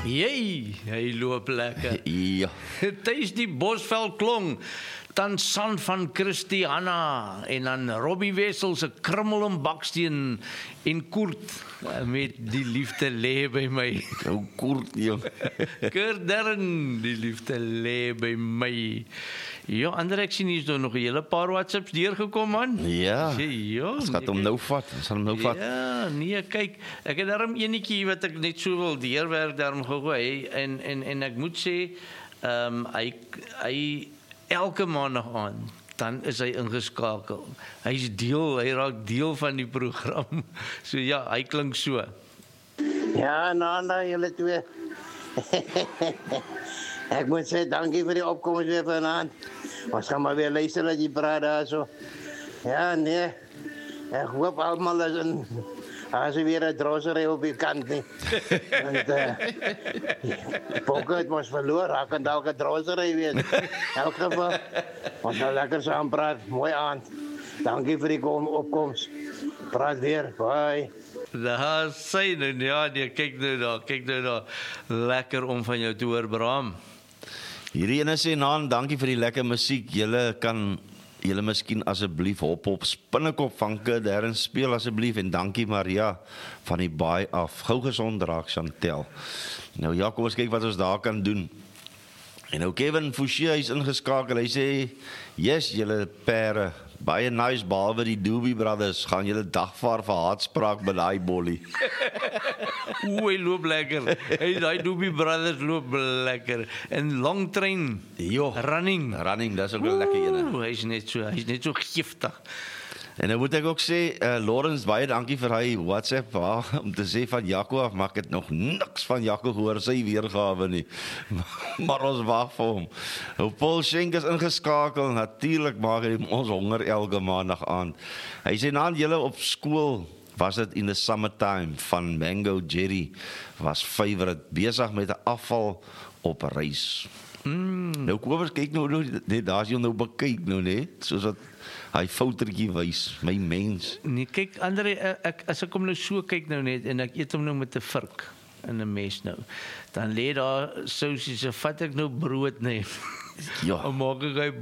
Jy, hy loop lekker. Ja. Thuis die Bosvel klong, dan San van Christiana en dan Robbie Wessel se Krummel en Baksteen en Koert met die liefde lê by my. Ou Koert, jong. Kurt Darren, die liefde lê by my. Ja, ander ek sien hier is nog 'n hele paar WhatsApps deurgekom man. Ja. Ja, Ons gaan hom nou vat. Ons gaan hom nou vat. Ja, nee, kyk, ek het daarom enetjie wat ek net so wil deurwerk daarom gegooi en ek moet sê, hy elke maandag aan, dan is hy ingeskakel. Hy raak deel van die program. So ja, hy klink so. Ja, Nanda, julle twee. Ek moet sê dankie vir die opkoms weer vanaand. Ons gaan maar weer luister dat jy praat daar so. Ja, nee. Ek hoop almal is in as weer 'n drossery op die kant nie. Want Pocket was verloor, raak en dalk 'n drossery wees. In elk geval, ons gaan lekker saam praat. Mooi aand. Dankie vir die opkoms. Praat weer. Bye. Daar sê nou, ja, nee, kyk nou daar. Lekker om van jou te hoor, Bram. Hierdie ene sê, Naan, dankie vir die lekker musiek. Julle miskien asseblief hop Spinnekop van Kurt Darren speel asseblief en dankie Maria van die baai af. Gou gesond raak Chantel. Nou ja, kom ons kyk wat ons daar kan doen. En nou Kevin Fouché is ingeskakel. Hy sê, "Yes, julle pere, baie nice behalwe die Doobie Brothers. Gaan julle dagvaar vir haatspraak by daai bollie." Hy loop lekker. Daai Doobie Brothers loop lekker. En long train. Jo, Running, dis ook 'n lekker ene. Hy's net so giftig. En dan moet ek ook sê, Lawrence, baie dankie vir hy WhatsApp om te sê van Jaco af, maar ek het nog niks van Jaco gehoor, sy weergawe nie. Maar ons wag vir hom. Paul Schenk is ingeskakel, natuurlik maak hy ons honger elke maandag aan. Hy sê, "Naan, julle op skool was dit in the summertime van Mango Jerry, was favorite, besig met 'n afval op reis." Nou Kobus, kyk nou, net daar's jy nou bekyk nou, nee, soos wat hy foutertjie wys, my mens. Nee, kyk, Andre, as ek hom nou so kyk nou net, en ek eet hom nou met 'n vurk in 'n mes nou, dan lê daar sousie, so vat ek nou brood, nee. Ja. Dan maak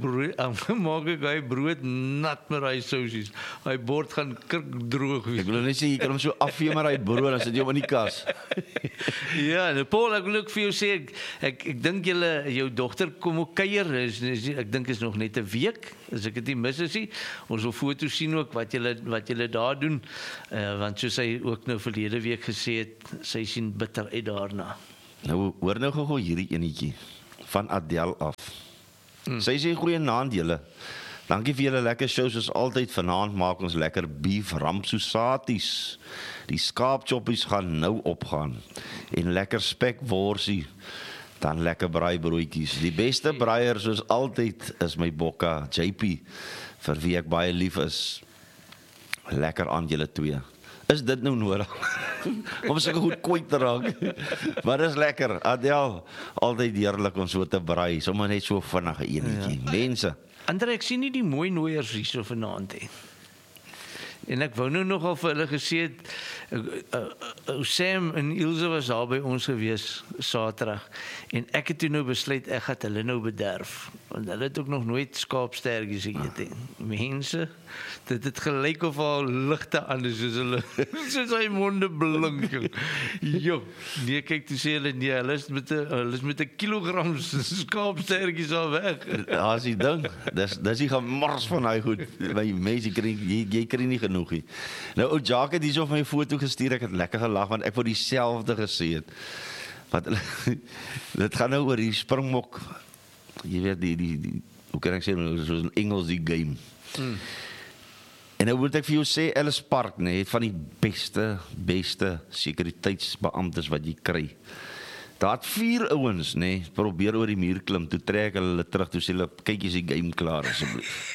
ek hy brood nat met hy sousies. Hy bord gaan kirkdroog wees. Ek wil net sê, jy kan hom so afvee maar uit brood, dan sit jy hom in die kas. Ja, nou Paul, ek wil ook vir jou sê, ek dink jou dogter kom ook kuier, ek dink is nog net 'n week, as ek dit nie mis is nie. Ons wil foto's sien ook, wat julle daar doen, want soos sy ook nou verlede week gesê het, sy sien bitter uit daarna. Nou, hoor nou gou hierdie enetjie, van Adele af. Sy sê, "Goeienaand julle. Dankie vir julle lekker shows, soos altyd. Vanaand maak ons lekker beef ramsosaties. Die skaapchoppies gaan nou opgaan. En lekker spekworsie. Dan lekker braaibroodjies. Die beste braaier soos altyd is my bokka, JP, vir wie ek baie lief is. Lekker aan julle twee." Is dit nou nodig? Om sulke goed kwyt te raak. Maar dis lekker. Adele, altyd heerlik om so te braai. Sommige net so vinnige enetjie. Ja. Mense. Andre, ek sien nie die mooi nooiers hier so vanaand hê. En ek wou nou nogal vir hulle gesê het, Sam en Ilse was daar by ons gewees Saterdag. En ek het toe nou besluit ek gaan hulle nou bederf. Want hulle het ook nog nooit skaapstertjies geëet nie. Mense, dit het gelyk of al ligte aan is soos hy monde blink. Jo, nee, kyk toe sê hulle nee, hulle is met 'n kilogram skaapstertjies al weg. Ja, as jy dink, dis die gemors van hy goed. My mense, jy kry nie genoeg nie. Nou, ou Jacques het hierso van my foto gestuur, ek het lekker gelag, want ek wou dieselfde gesê het. Want dit gaan nou oor die springbok. Jy weet, die hoe kan ek sê, soos in Engels die game. En nou moet ek vir jou sê, Ellis Park, nee, het van die beste sekuriteitsbeamptes wat jy kry. Daar het 4 ouens, nee, probeer oor die muur klim, toe trek hulle terug, toe sê hulle, kyk is die game klaar, asseblief.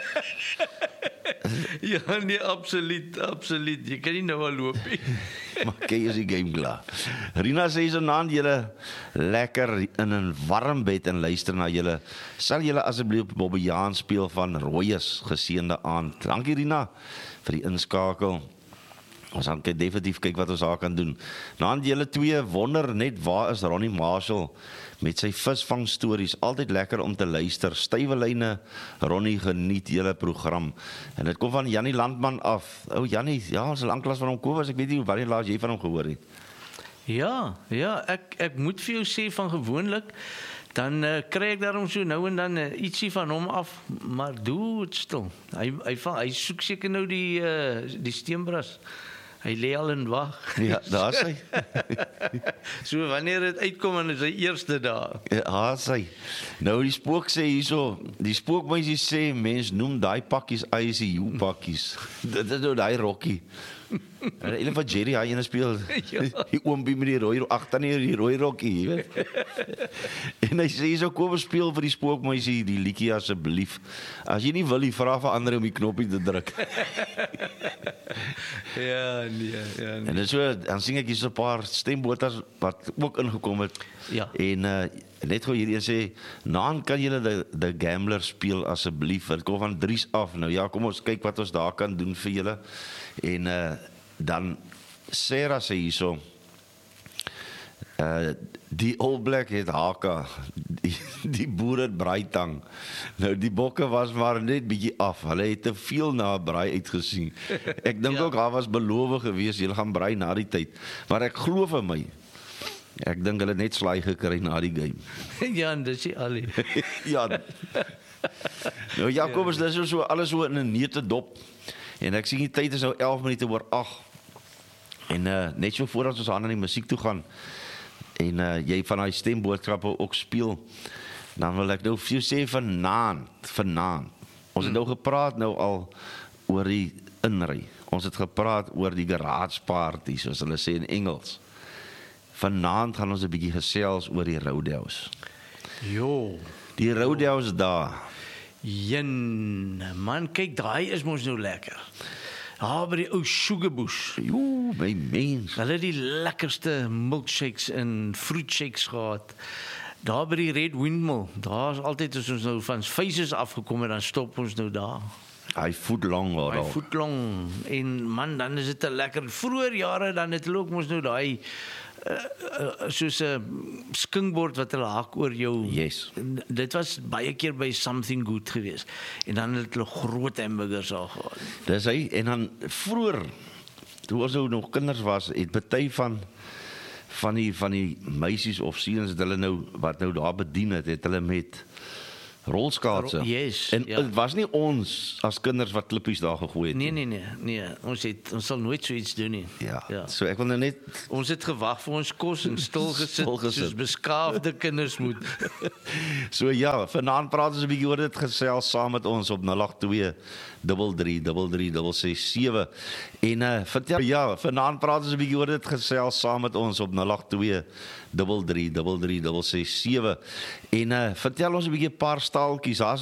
Ja, nee, absoluut. Jy kan nie nou al loop nie. Maar kyk is die game klaar. Rina sê so, "Naan, julle lekker in 'n warm bed en luister na julle. Sal julle asseblief Bobby Jaan speel van Rooies, geseënde aand." Dankie Rina vir die inskakel. Ons gaan definitief kyk wat ons daar kan doen. Na julle twee wonder net waar is Ronnie Marshall met sy visvang stories. Altyd lekker om te luister. Stywe lyne, Ronnie, geniet julle program. En dit kom van Jannie Landman af. O Jannie, ja, ons lanklaas van hom Kobus. Ek weet nie wanneer laas jy van hom gehoor het. Ja, ek moet vir jou sê van gewoonlik dan kry ek daarom so nou en dan ietsie van hom af, maar dood stil. Hy soek seker nou die steenbras. Hy lê al in wag. Ja, daar is hy. So wanneer dit uitkom en is hy eerste daar. Ja, daar is hy. Nou die spook sê hierso, die spookmeisie sê mens noem daai pakkies ICU pakkies. Dit is nou daai rokkie. En een van Jerry hy ene speel die oompie met die rooi agter die rooi rokkie, jy weet. En hy sê so kom speel vir die spookmeisie die liedjie asseblief. As jy nie wil, vra vir ander om die knoppie te druk. Ja, nee. En dan so dan sing ek hier so 'n paar stemboters wat ook ingekom het. Ja. En net gou hierdie sê, "Naan, kan julle die Gambler speel asseblief? Dit kom van Dries af." Nou ja, kom ons kyk wat ons daar kan doen vir julle. En dan Sarah sê hierso, die All Black het haka, die boer het braaitang. Nou die bokke was maar net bietjie af. Hulle het te veel na braai uitgesien. Ek dink ook daar was beloof gewees, julle gaan braai na die tyd. Maar ek glo vir my, ek dink hulle het net slaai gekry na die game. Ja, en dis al. Ja. Nou Jakobus, dis so alles so in 'n neute dop. En ek sien die tyd is nou 11 minute oor 8. En net so voordat ons aan die musiek toe gaan en jy van daai stemboodskappe ook speel, dan wil ek nou vir jou sê vanaand. Ons het nou gepraat nou al oor die inry. Ons het gepraat oor die garage party, soos hulle sê in Engels. Vanaand gaan ons 'n bietjie gesels oor die rodeos. Jo. Die rodeos daar. Jen, man, kyk, daai is mos nou lekker. By die ou Sugar Bush. Jo, my mens. Hulle het die lekkerste milkshakes en fruitshakes gehad. Daar by die Red Windmill, daar is altyd as ons nou van Faces afgekom en dan stop ons nou daar. Hy voetlong daar. Hy voetlong. En man, dan is dit te lekker. Vroeger jare dan het hulle ook mos nou daai soos 'n skinkbord wat hulle hak oor jou. Yes. Dit was baie keer by Something Good geweest. En dan het hulle groot hamburgers daar gehad. Dis hy, en dan vroeër, toe ons nog kinders was, het party van die meisies of seuns het hulle nou wat nou daar bedien het hulle met rolskaatse. Yes, en ja. Dit was nie ons as kinders wat klippies daar gegooi het nie. Nee. Ons sal nooit so iets doen nie. Ja. So ek wil nou net ons het gewag vir ons kos en stil gesit soos beskaafde kinders moet. So ja, vanaand praat ons 'n bietjie oor dit, gesels saam met ons op 082 333367. En vertel ja, vanaand praat ons 'n bietjie oor dit, gesels saam met ons op 082 333367. En vertel ons 'n bietjie 'n paar staaltjies.